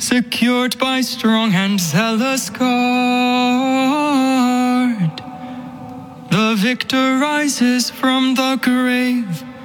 secured by strong and zealous guard. The victor rises from the grave,